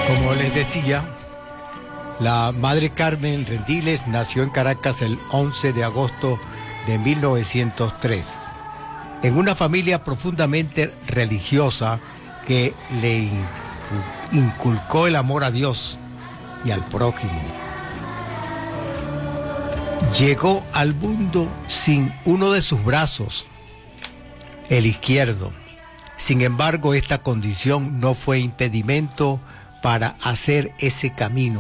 Como les decía, la madre Carmen Rendiles nació en Caracas el 11 de agosto de 1903, en una familia profundamente religiosa que le inculcó el amor a Dios y al prójimo. Llegó al mundo sin uno de sus brazos, el izquierdo. Sin embargo, esta condición no fue impedimento para hacer ese camino.